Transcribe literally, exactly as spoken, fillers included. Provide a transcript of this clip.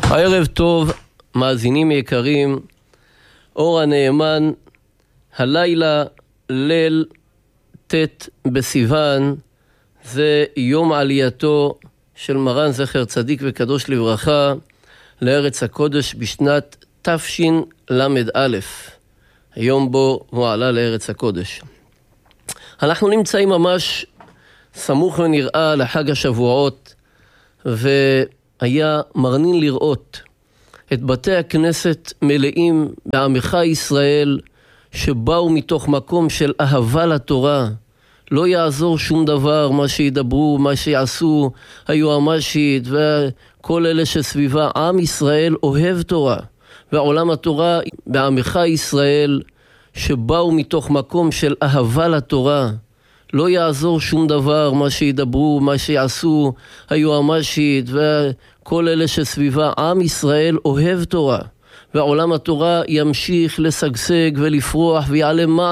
ערב טוב, מאזינים יקרים. אור הנאמן, הלילה ליל ת' בסיוון, זה יום עלייתו של מרן זכר צדיק וקדוש לברכה לארץ הקודש בשנת תשל"א, היום בו הוא עלה לארץ הקודש. אנחנו נמצאים ממש סמוך ונראה לחג השבועות, והיה מרנין לראות את בתי הכנסת מלאים בעמך ישראל שבאו מתוך מקום של אהבה לתורה. לא יעזור שום דבר מה שידברו, מה שיעשו היועמ"שית וכל אלה שסביבה. עם ישראל אוהב תורה, ועולם התורה בעמך ישראל שבאו מתוך מקום של אהבה לתורה. לא יעזור שום דבר מה שידברו, מה שיעשו היועמ"שית וכל אלה שסביבה. עם ישראל אוהב תורה, ועולם התורה ימשיך לשגשג ולפרוח ויעלה מעלה